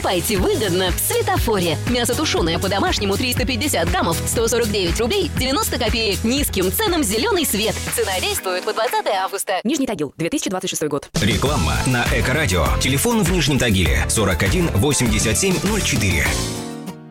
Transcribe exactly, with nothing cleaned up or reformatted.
Покупайте выгодно в Светофоре. Мясо тушеное по-домашнему триста пятьдесят граммов, сто сорок девять рублей девяносто копеек. Низким ценам зеленый свет. Цена действует по двадцатое августа. Нижний Тагил, две тысячи двадцать шестой год. Реклама на Эко-радио. Телефон в Нижнем Тагиле сорок один восемьдесят семь ноль четыре.